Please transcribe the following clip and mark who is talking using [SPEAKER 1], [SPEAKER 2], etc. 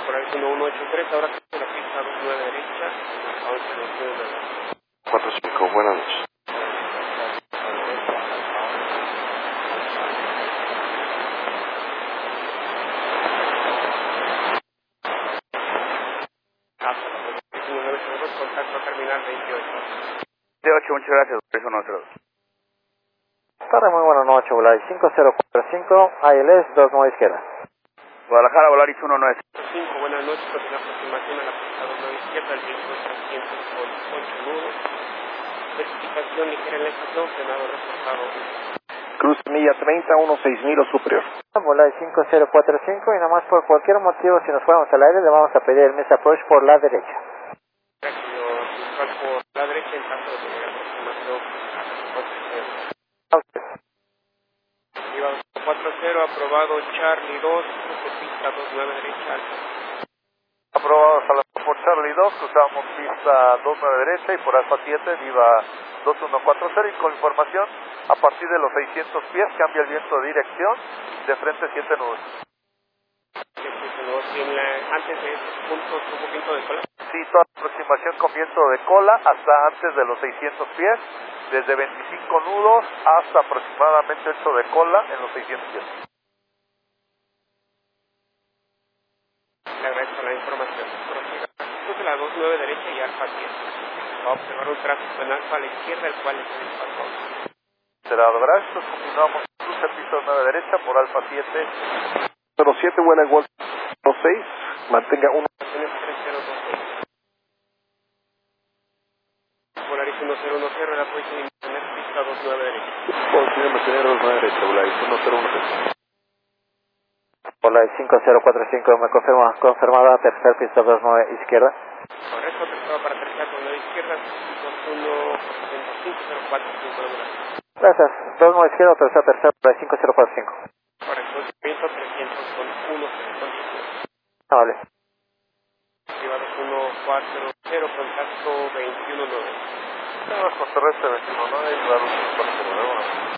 [SPEAKER 1] Polaris 1183, ahora que la pista 29 derecha, a 1129.
[SPEAKER 2] 45, buenas noches.
[SPEAKER 1] Contacto terminal 28.
[SPEAKER 3] De 8, muchas gracias, 3102.
[SPEAKER 4] Tarde, muy buenas noches, Volaris 5045, ILS 29 izquierda.
[SPEAKER 3] Guadalajara, Volaris 19.
[SPEAKER 1] 5, buenas noches, con la aproximación a la pista 29 izquierda, el viento 300 con 8 nudos. Especificación ligera en la estación, frenado reportado.
[SPEAKER 2] Cruz milla 30, 6000 o superior.
[SPEAKER 4] Volaris 5045 y nada más por cualquier motivo, si nos fuéramos al aire, le vamos a pedir el miss approach por la derecha.
[SPEAKER 1] Por la derecha en caso de tener aproximación
[SPEAKER 4] A usted.
[SPEAKER 1] Iba 4-0, aprobado Charlie 2, pista 29 derecha alta.
[SPEAKER 5] Aprobados por Charlie 2, cruzamos pista 29 derecha y por Alfa 7, viva 2140 y con información, a partir de los 600 pies cambia el viento de dirección, de frente 7 nudos.
[SPEAKER 1] Antes de esos puntos hubo viento de cola.
[SPEAKER 5] Sí, toda aproximación con viento de cola hasta antes de los 600 pies, desde 25 nudos hasta aproximadamente 8 de cola en los 600 pies.
[SPEAKER 1] Le agradezco la información. Cruce la 29 derecha y alfa 10. Va a observar un tráfico en alfa a la izquierda, el cual es el patrón.
[SPEAKER 5] Cerrado, gracias. Continuamos cruce pista 9 derecha por Alfa 7.
[SPEAKER 2] 07, vuela igual 6, mantenga 1.
[SPEAKER 1] Polaris 1010, el apoyo sin tener pista 29 derecha.
[SPEAKER 2] Consigue mantener 29 derecha, Volaris 1010.
[SPEAKER 4] Volaris 5045, me confirmada, tercer pista 29 izquierda.
[SPEAKER 1] Correcto, tercero para tercera con la izquierda, 21-75-045.
[SPEAKER 4] Gracias, 29 izquierda, tercero, Volaris 5045.
[SPEAKER 1] Correcto, viento 300 con 1-0.
[SPEAKER 4] Vale.
[SPEAKER 1] Privado 140, contacto 21-9.
[SPEAKER 5] Tenemos con terrestre 21, ¿no? Y claro, 409.